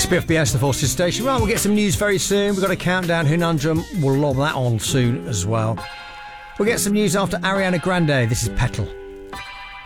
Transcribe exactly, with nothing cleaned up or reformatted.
Spiff B S, the Forces Station. Right, we'll get some news very soon. We've got a countdown conundrum. We'll lob that on soon as well. We'll get some news after Ariana Grande. This is Petal.